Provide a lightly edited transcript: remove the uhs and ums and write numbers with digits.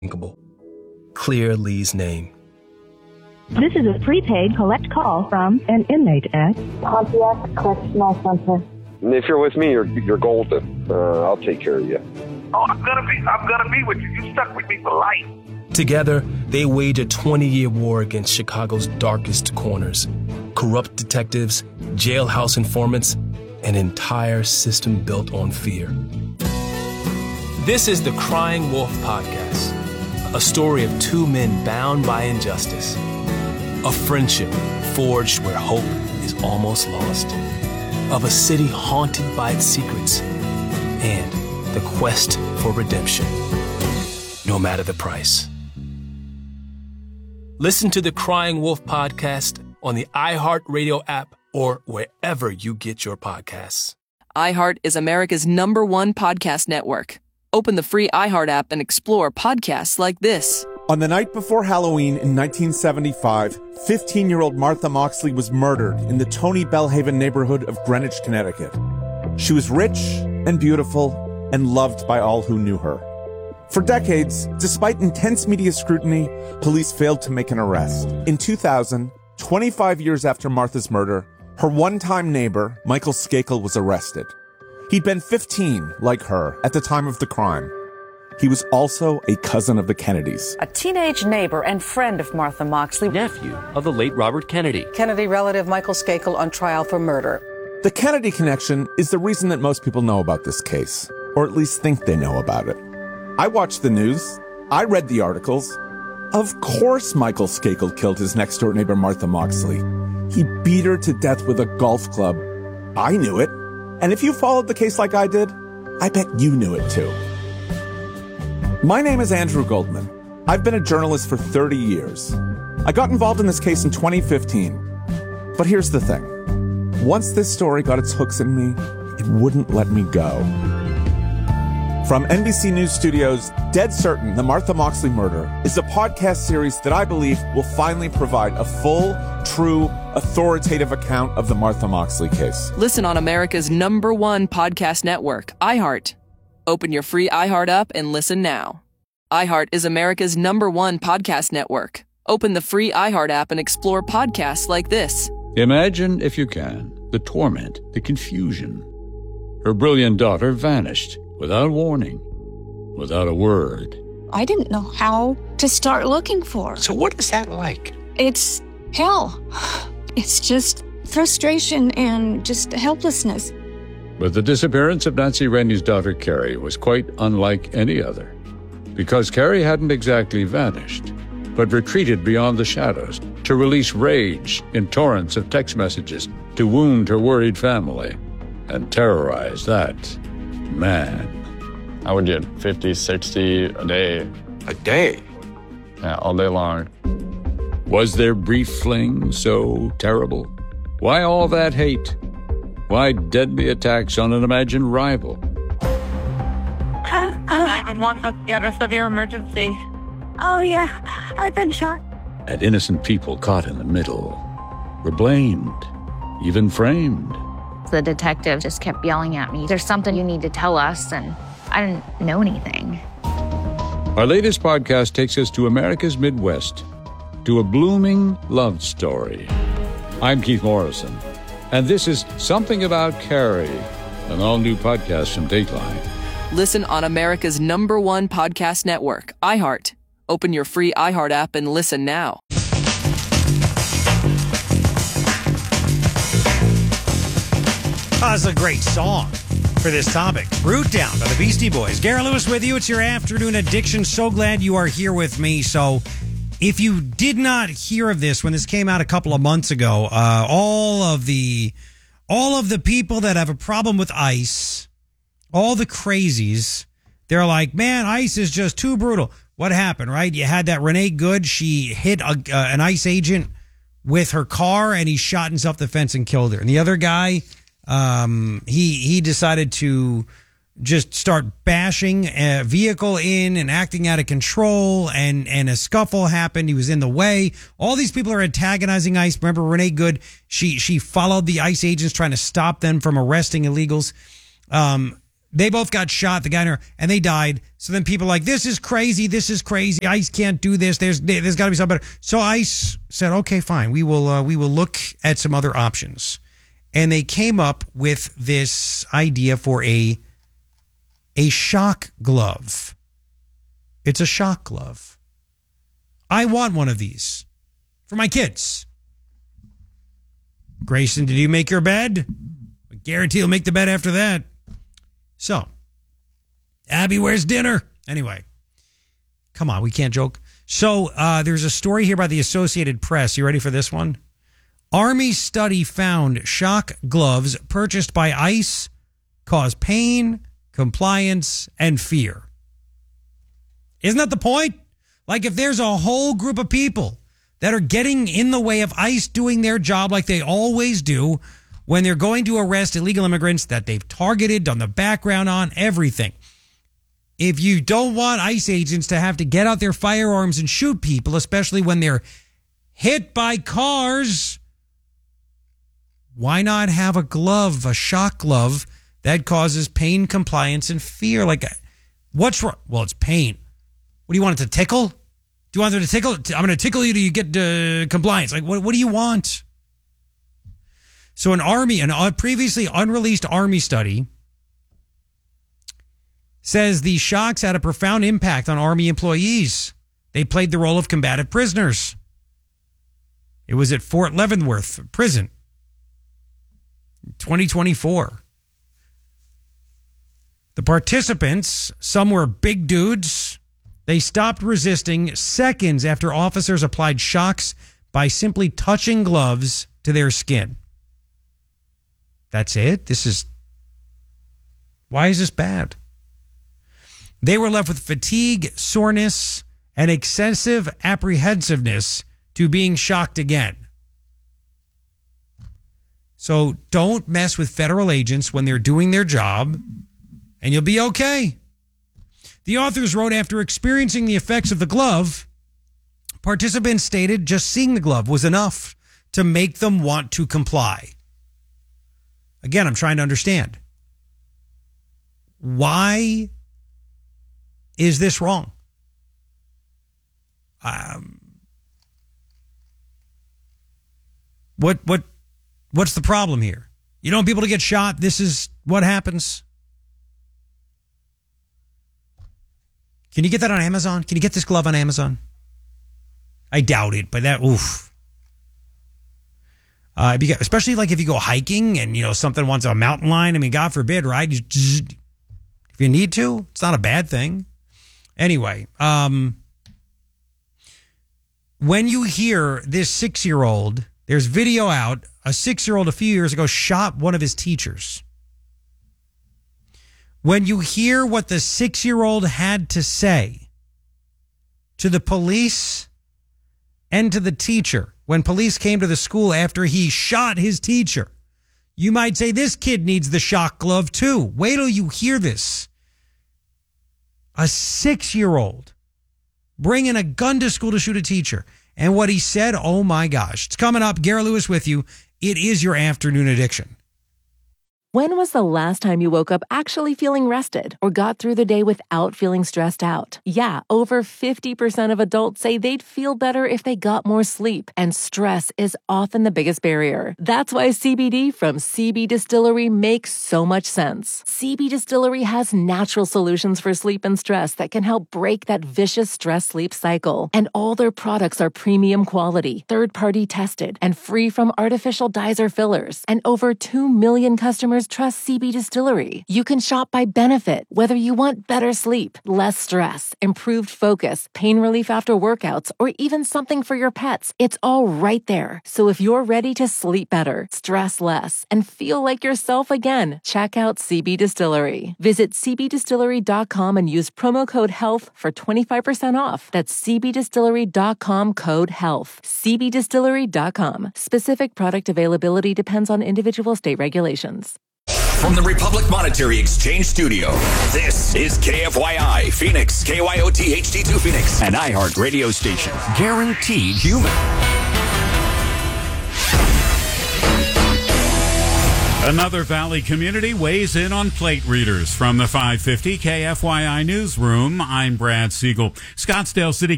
Clear Lee's name. This is a prepaid collect call from an inmate at Pontiac Correctional Center. If you're with me, you're golden. I'll take care of you. Oh, I'm gonna be with you. You stuck with me for life. Together, they wage a 20-year war against Chicago's darkest corners. Corrupt detectives, jailhouse informants, an entire system built on fear. This is the Crying Wolf Podcast, a story of two men bound by injustice, a friendship forged where hope is almost lost, of a city haunted by its secrets, and the quest for redemption, no matter the price. Listen to the Crying Wolf Podcast on the iHeartRadio app or wherever you get your podcasts. iHeart is America's #1 podcast network. Open the free iHeart app and explore podcasts like this. On the night before Halloween in 1975, 15-year-old Martha Moxley was murdered in the Tony Bellhaven neighborhood of Greenwich, Connecticut. She was rich and beautiful and loved by all who knew her. For decades, despite intense media scrutiny, police failed to make an arrest. In 2000, 25 years after Martha's murder, her one-time neighbor, Michael Skakel, was arrested. He'd been 15, like her, at the time of the crime. He was also a cousin of the Kennedys. A teenage neighbor and friend of Martha Moxley. Nephew of the late Robert Kennedy. Kennedy relative Michael Skakel on trial for murder. The Kennedy connection is the reason that most people know about this case, or at least think they know about it. I watched the news. I read the articles. Of course Michael Skakel killed his next-door neighbor Martha Moxley. He beat her to death with a golf club. I knew it. And if you followed the case like I did, I bet you knew it too. My name is Andrew Goldman. I've been a journalist for 30 years. I got involved in this case in 2015. But here's the thing. Once this story got its hooks in me, it wouldn't let me go. From NBC News Studios, Dead Certain, The Martha Moxley Murder is a podcast series that I believe will finally provide a full, true, authoritative account of the Martha Moxley case. Listen on America's #1 podcast network, iHeart. Open your free iHeart app and listen now. iHeart is America's #1 podcast network. Open the free iHeart app and explore podcasts like this. Imagine, if you can, the torment, the confusion. Her brilliant daughter vanished without warning, without a word. I didn't know how to start looking for her. So what is that like? It's hell. It's just frustration and just helplessness. But the disappearance of Nancy Rainey's daughter, Carrie, was quite unlike any other. Because Carrie hadn't exactly vanished, but retreated beyond the shadows to release rage in torrents of text messages to wound her worried family and terrorize that man. I would get 50, 60 a day. A day? Yeah, all day long. Was their brief fling so terrible? Why all that hate? Why deadly attacks on an imagined rival? 911, get a severe emergency. Oh, yeah, I've been shot. And innocent people caught in the middle were blamed, even framed. The detective just kept yelling at me, "There's something you need to tell us," and I didn't know anything. Our latest podcast takes us to America's Midwest, to a blooming love story. I'm Keith Morrison, and this is Something About Carrie, an all-new podcast from Dateline. Listen on America's #1 podcast network, iHeart. Open your free iHeart app and listen now. That's a great song for this topic. Root Down by the Beastie Boys. Garrett Lewis with you. It's your afternoon addiction. So glad you are here with me. So if you did not hear of this when this came out a couple of months ago, all of the people that have a problem with ICE, all the crazies, they're like, man, ICE is just too brutal. What happened, right? You had that Renee Good. She hit an ICE agent with her car, and he shot himself the fence and killed her. And the other guy, he decided to just start bashing a vehicle in and acting out of control, and a scuffle happened. He was in the way. All these people are antagonizing ICE. Remember Renee Good? She followed the ICE agents trying to stop them from arresting illegals. They both got shot, the guy and they died. So then people are like, this is crazy. ICE can't do this. There's got to be something better. So ICE said, okay, fine. We will look at some other options. And they came up with this idea for a shock glove. It's a shock glove. I want one of these for my kids. Grayson, did you make your bed? I guarantee you'll make the bed after that. So, Abby, where's dinner? Anyway, come on, we can't joke. So, there's a story here by the Associated Press. You ready for this one? Army study found shock gloves purchased by ICE cause pain, compliance, and fear. Isn't that the point? Like, if there's a whole group of people that are getting in the way of ICE doing their job like they always do, when they're going to arrest illegal immigrants that they've targeted, done the background on, everything. If you don't want ICE agents to have to get out their firearms and shoot people, especially when they're hit by cars, why not have a glove, a shock glove that causes pain, compliance, and fear? Like, what's wrong? Well, it's pain. What do you want it to tickle? Do you want it to tickle? I'm going to tickle you till you get compliance. Like, what do you want? So a previously unreleased Army study says the shocks had a profound impact on Army employees. They played the role of combative prisoners. It was at Fort Leavenworth Prison, 2024. The participants, some were big dudes. They stopped resisting seconds after officers applied shocks by simply touching gloves to their skin. That's it? Why is this bad? They were left with fatigue, soreness, and excessive apprehensiveness to being shocked again. So don't mess with federal agents when they're doing their job, and you'll be okay. The authors wrote, after experiencing the effects of the glove, participants stated just seeing the glove was enough to make them want to comply. Again, I'm trying to understand. Why is this wrong? What's the problem here? You don't want people to get shot. This is what happens. Can you get that on Amazon? Can you get this glove on Amazon? I doubt it, but oof. Especially like if you go hiking and, something wants a mountain lion. I mean, God forbid, right? If you need to, it's not a bad thing. Anyway, when you hear this 6-year-old, there's video out, a 6-year-old a few years ago shot one of his teachers. When you hear what the 6-year-old had to say to the police and to the teacher, when police came to the school after he shot his teacher, you might say this kid needs the shock glove too. Wait till you hear this. A 6-year-old bringing a gun to school to shoot a teacher. And what he said, oh my gosh. It's coming up. Gary Lewis with you. It is your afternoon addiction. When was the last time you woke up actually feeling rested or got through the day without feeling stressed out? Yeah, over 50% of adults say they'd feel better if they got more sleep, and stress is often the biggest barrier. That's why CBD from CB Distillery makes so much sense. CB Distillery has natural solutions for sleep and stress that can help break that vicious stress-sleep cycle. And all their products are premium quality, third-party tested, and free from artificial dyes or fillers. And over 2 million customers trust CB Distillery. You can shop by benefit, whether you want better sleep, less stress, improved focus, pain relief after workouts, or even something for your pets. It's all right there. So if you're ready to sleep better, stress less, and feel like yourself again, check out CB Distillery. Visit cbdistillery.com and use promo code HEALTH for 25% off. That's cbdistillery.com, code HEALTH. cbdistillery.com. Specific product availability depends on individual state regulations. From the Republic Monetary Exchange Studio, this is KFYI Phoenix, KYOT HD2 Phoenix, an iHeart radio station. Guaranteed human. Another Valley community weighs in on plate readers. From the 550 KFYI newsroom, I'm Brad Siegel. Scottsdale City